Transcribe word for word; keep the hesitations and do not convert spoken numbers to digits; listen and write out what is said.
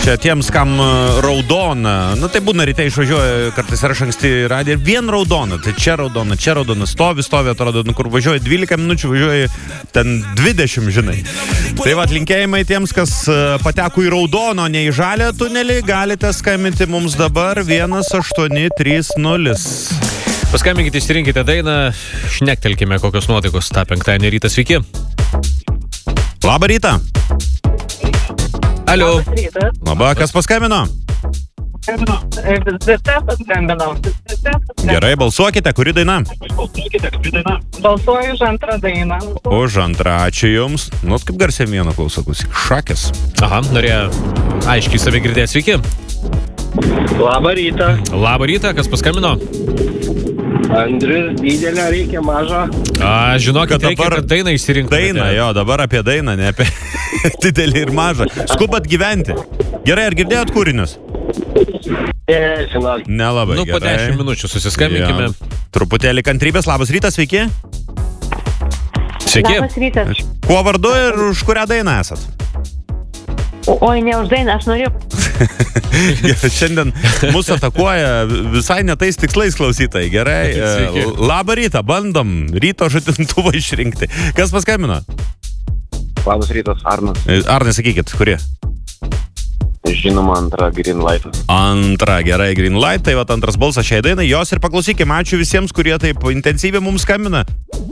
Čia tiems, kam raudona, nu tai būna ryte išvažiuoja, kartais ir aš anksti radiją ir vien raudona, tai čia raudona, čia raudona, stovi, stovi, atrodo, nu kur važiuoja dvylika minučių, važiuoja ten dvidešimt, žinai. Tai va, linkėjimai tiems, kas pateko į raudono, ne į žalę tunelį, galite skambinti mums dabar vienas aštuoni trys nulis. Paskambinkite, išsirinkite dainą, šnektelkime kokios nuotaikos tą penktadienį rytą. Sveiki. Labą rytą. Alio. Labą, kas paskambino? Zita paskambino. Gerai, balsuokite, kuri daina? Balsuoju už antrą dainą. Už antrą, ačiū jums. Nu, kaip garsiai vieno klausau, klausyk. Šakės. Aha, norėjo aiškiai save girdėti. Sveiki. Labą rytą. Labą rytą, kas paskambino? Andrius, didelę reikia mažą. A, žinokit, reikia, dabar kad dainą išsirinktumėte. Dainą, jo, dabar apie dainą, ne apie didelį ir mažą. Skubat gyventi. Gerai, ar girdėjot kūrinius? Ne, žinok. Nelabai Nu, po gerai. dešimt minučių susiskambinkime. Jo. Truputėlį kantrybės. Labas rytas, sveiki. Sveiki. Labas rytas. Kuo vardu ir už kurią dainą esat? Oi, ne už dainą, aš noriu. Šiandien mūsų atakuoja visai netais tikslais klausytojai. Gerai. Sveiki. Labą rytą, bandom ryto žadintuvą išrinkti. Kas paskambino? Labas rytas, Arnas. Arnai, sakykit, kurie? Žinoma, antra Green Light. Antra, gerai, Green Light. Tai va antras balsas šiai dainai. Jos ir paklausykime. Ačiū visiems, kurie taip intensyviai mums skambina.